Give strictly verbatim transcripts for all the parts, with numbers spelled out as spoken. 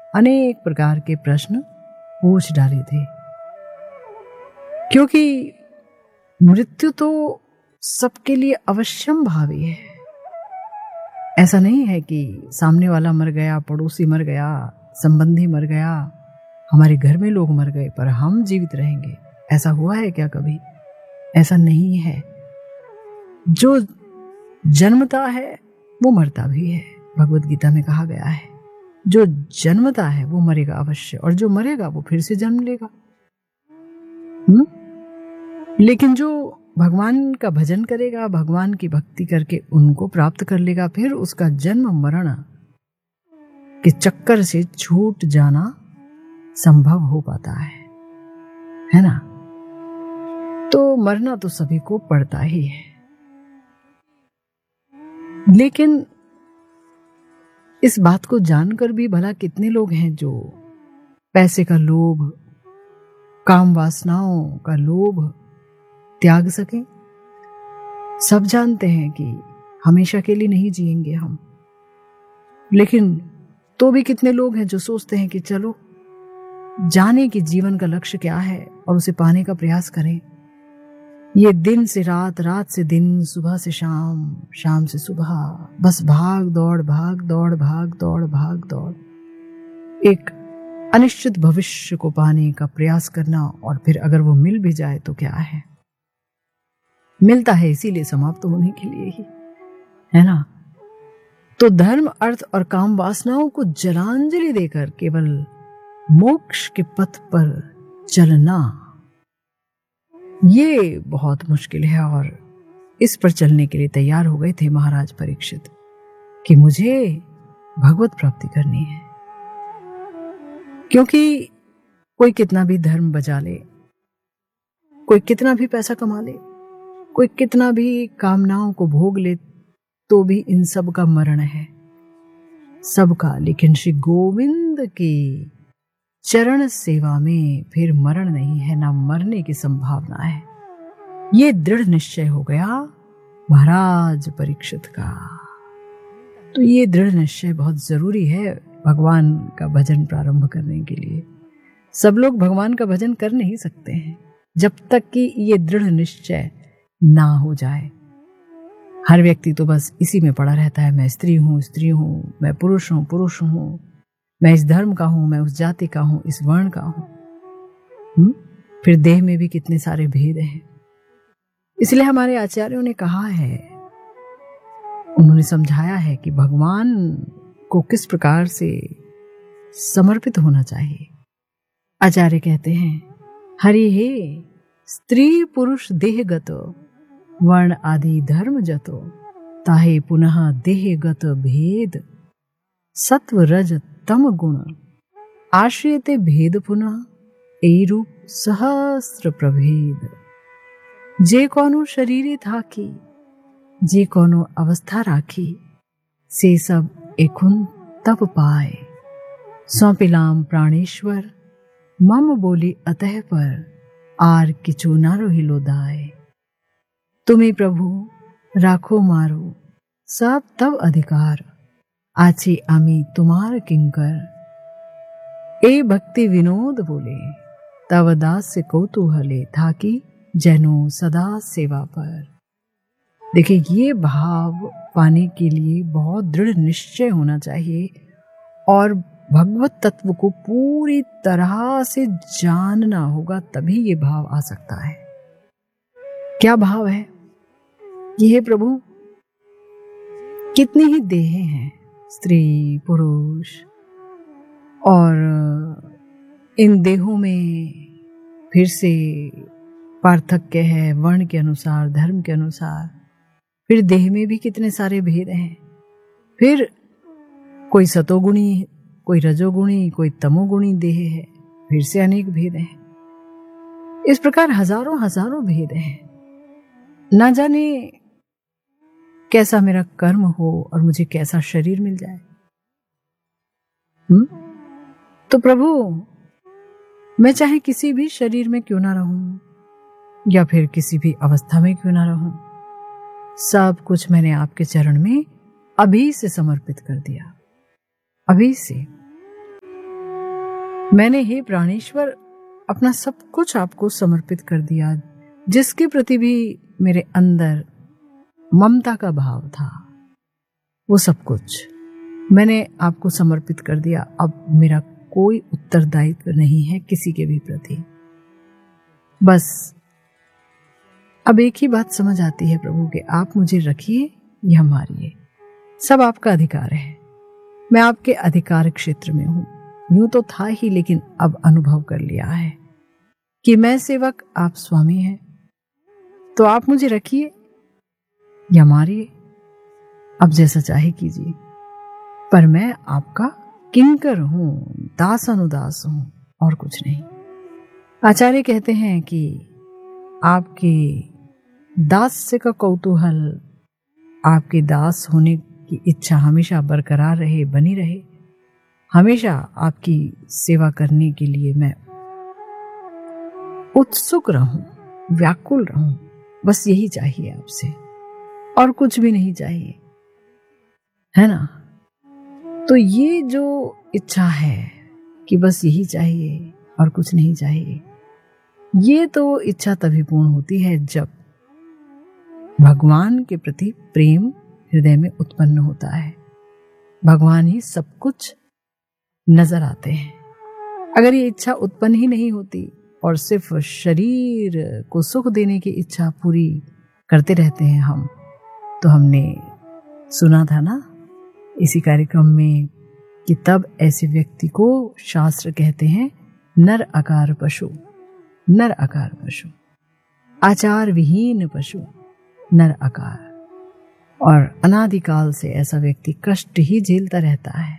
अनेक प्रकार के प्रश्न पूछ डाले थे, क्योंकि मृत्यु तो सबके लिए अवश्यम भावी है। ऐसा नहीं है कि सामने वाला मर गया, पड़ोसी मर गया, संबंधी मर गया, हमारे घर में लोग मर गए पर हम जीवित रहेंगे। ऐसा हुआ है क्या कभी? ऐसा नहीं है। जो जन्मता है वो मरता भी है। भगवत गीता में कहा गया है, जो जन्मता है वो मरेगा अवश्य, और जो मरेगा वो फिर से जन्म लेगा। हुँ? लेकिन जो भगवान का भजन करेगा, भगवान की भक्ति करके उनको प्राप्त कर लेगा, फिर उसका जन्म मरण के चक्कर से छूट जाना संभव हो पाता है, है ना? तो मरना तो सभी को पड़ता ही है, लेकिन इस बात को जानकर भी भला कितने लोग हैं जो पैसे का लोभ, काम वासनाओं का लोभ त्याग सकें। सब जानते हैं कि हमेशा के लिए नहीं जिएंगे हम, लेकिन तो भी कितने लोग हैं जो सोचते हैं कि चलो जाने कि जीवन का लक्ष्य क्या है और उसे पाने का प्रयास करें। ये दिन से रात, रात से दिन, सुबह से शाम, शाम से सुबह, बस भाग दौड़ भाग दौड़ भाग दौड़ भाग दौड़, एक अनिश्चित भविष्य को पाने का प्रयास करना, और फिर अगर वो मिल भी जाए तो क्या है, मिलता है इसीलिए समाप्त होने के लिए ही, है ना? तो धर्म, अर्थ और काम वासनाओं को जलांजलि देकर केवल मोक्ष के पथ पर चलना, ये बहुत मुश्किल है। और इस पर चलने के लिए तैयार हो गए थे महाराज परीक्षित कि मुझे भगवत प्राप्ति करनी है। क्योंकि कोई कितना भी धर्म बजा ले, कोई कितना भी पैसा कमा ले, कोई कितना भी कामनाओं को भोग ले, तो भी इन सब का मरण है, सबका। लेकिन श्री गोविंद की चरण सेवा में फिर मरण नहीं है, ना मरने की संभावना है। ये दृढ़ निश्चय हो गया महाराज परीक्षित का। तो ये दृढ़ निश्चय बहुत जरूरी है भगवान का भजन प्रारंभ करने के लिए। सब लोग भगवान का भजन कर नहीं सकते हैं जब तक कि ये दृढ़ निश्चय ना हो जाए। हर व्यक्ति तो बस इसी में पड़ा रहता है, मैं स्त्री हूं स्त्री हूं, मैं पुरुष हूं पुरुष हूं, मैं इस धर्म का हूं, मैं उस जाति का हूं, इस वर्ण का हूं। हुँ? फिर देह में भी कितने सारे भेद हैं। इसलिए हमारे आचार्यों ने कहा है, उन्होंने समझाया है कि भगवान को किस प्रकार से समर्पित होना चाहिए। आचार्य कहते हैं, हरि हे स्त्री पुरुष देहगत वर्ण आदि धर्म जतो, ताहे पुनः देहगत भेद सत्व रज तम गुण आश्रयते भेद पुनः ए रूप सहस्र प्रभेद। जे कोनो शरीरे थाकी, जे कोनो अवस्था राखी, से सब एकुन तब पाए। सौंपिलाम प्राणेश्वर मम बोली अतः पर, आर किचु ना रोहिलो दाए। तुम्हें प्रभु राखो मारो सब तब अधिकार, आछि आमी तुम्हार किंकर। ए भक्ति विनोद बोले तव दास से कौतूहले, थाकी जैनो सदा सेवा पर। देखिए, ये भाव पाने के लिए बहुत दृढ़ निश्चय होना चाहिए और भगवत तत्व को पूरी तरह से जानना होगा, तभी ये भाव आ सकता है। क्या भाव है? ये प्रभु कितनी ही देहें हैं, स्त्री पुरुष, और इन देहों में फिर से पार्थक्य है, वर्ण के अनुसार, धर्म के अनुसार। फिर देह में भी कितने सारे भेद हैं। फिर कोई सतोगुणी, कोई रजोगुणी, कोई तमोगुणी देह है, फिर से अनेक भेद हैं। इस प्रकार हजारों हजारों भेद हैं। ना जाने कैसा मेरा कर्म हो और मुझे कैसा शरीर मिल जाए। हुँ? तो प्रभु, मैं चाहे किसी भी शरीर में क्यों ना रहूं, या फिर किसी भी अवस्था में क्यों ना रहूं, सब कुछ मैंने आपके चरण में अभी से समर्पित कर दिया, अभी से। मैंने हे प्राणेश्वर अपना सब कुछ आपको समर्पित कर दिया, जिसके प्रति भी मेरे अंदर ममता का भाव था, वो सब कुछ मैंने आपको समर्पित कर दिया। अब मेरा कोई उत्तरदायित्व नहीं है किसी के भी प्रति। बस अब एक ही बात समझ आती है प्रभु कि आप मुझे रखिए या मारिए, सब आपका अधिकार है। मैं आपके अधिकार क्षेत्र में हूं। यूं तो था ही, लेकिन अब अनुभव कर लिया है कि मैं सेवक, आप स्वामी हैं। तो आप मुझे रखिए या मारिए, अब जैसा चाहे कीजिए, पर मैं आपका किंकर हूं, दास अनुदास हूं, और कुछ नहीं। आचार्य कहते हैं कि आपके दास्य का कौतूहल, आपके दास होने की इच्छा हमेशा बरकरार रहे, बनी रहे। हमेशा आपकी सेवा करने के लिए मैं उत्सुक रहूं, व्याकुल रहूं, बस यही चाहिए आपसे, और कुछ भी नहीं चाहिए, है ना। तो ये जो इच्छा है कि बस यही चाहिए और कुछ नहीं चाहिए, ये तो इच्छा तभी पूर्ण होती है जब भगवान के प्रति प्रेम हृदय में उत्पन्न होता है। भगवान ही सब कुछ नजर आते हैं। अगर ये इच्छा उत्पन्न ही नहीं होती और सिर्फ शरीर को सुख देने की इच्छा पूरी करते रहते हैं हम, तो हमने सुना था ना इसी कार्यक्रम में कि तब ऐसे व्यक्ति को शास्त्र कहते हैं नर आकार पशु। नर आकार पशु, आचार विहीन पशु, नर आकार। और अनादिकाल से ऐसा व्यक्ति कष्ट ही झेलता रहता है।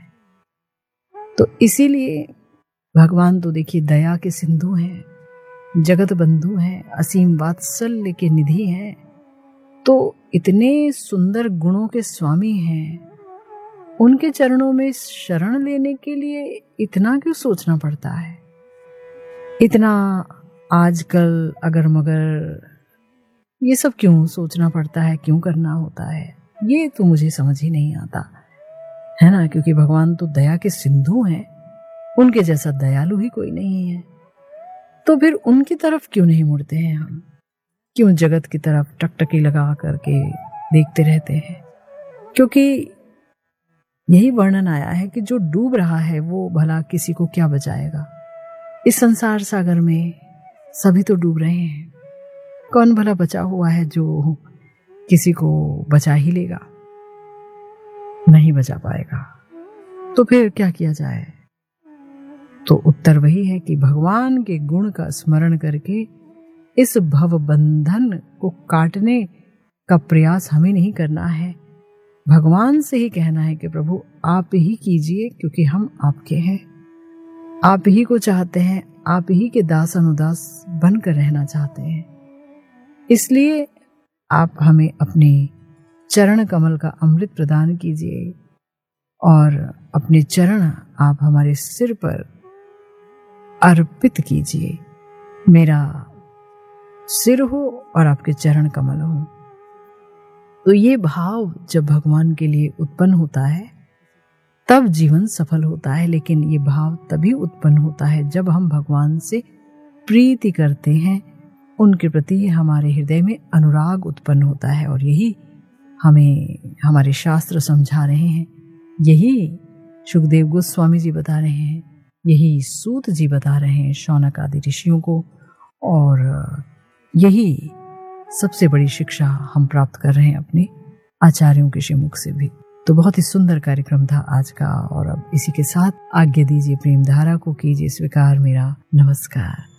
तो इसीलिए भगवान तो देखिए दया के सिंधु हैं, जगत बंधु हैं, असीम वात्सल्य के निधि हैं, तो इतने सुंदर गुणों के स्वामी हैं। उनके चरणों में शरण लेने के लिए इतना क्यों सोचना पड़ता है? इतना आजकल अगर मगर ये सब क्यों सोचना पड़ता है, क्यों करना होता है? ये तो मुझे समझ ही नहीं आता, है ना। क्योंकि भगवान तो दया के सिंधु हैं, उनके जैसा दयालु ही कोई नहीं है। तो फिर उनकी तरफ क्यों नहीं मुड़ते हैं हम? क्यों जगत की तरफ टकटकी लगा करके देखते रहते हैं? क्योंकि यही वर्णन आया है कि जो डूब रहा है वो भला किसी को क्या बचाएगा। इस संसार सागर में सभी तो डूब रहे हैं, कौन भला बचा हुआ है जो किसी को बचा ही लेगा? नहीं बचा पाएगा। तो फिर क्या किया जाए? तो उत्तर वही है कि भगवान के गुण का स्मरण करके इस भव बंधन को काटने का प्रयास हमें नहीं करना है। भगवान से ही कहना है कि प्रभु आप ही कीजिए, क्योंकि हम आपके हैं, आप ही को चाहते हैं, आप ही के दास अनुदास बनकर रहना चाहते हैं। इसलिए आप हमें अपने चरण कमल का अमृत प्रदान कीजिए और अपने चरण आप हमारे सिर पर अर्पित कीजिए। मेरा सिर हो और आपके चरण कमल हो। तो ये भाव जब भगवान के लिए उत्पन्न होता है तब जीवन सफल होता है। लेकिन ये भाव तभी उत्पन्न होता है जब हम भगवान से प्रीति करते हैं, उनके प्रति हमारे हृदय में अनुराग उत्पन्न होता है। और यही हमें हमारे शास्त्र समझा रहे हैं, यही सुखदेव गोस्वामी जी बता रहे हैं, यही सूत जी बता रहे हैं शौनक आदि ऋषियों को, और यही सबसे बड़ी शिक्षा हम प्राप्त कर रहे हैं अपने आचार्यों के श्रीमुख से भी। तो बहुत ही सुंदर कार्यक्रम था आज का, और अब इसी के साथ आज्ञा दीजिए, प्रेम धारा को कीजिए स्वीकार। मेरा नमस्कार।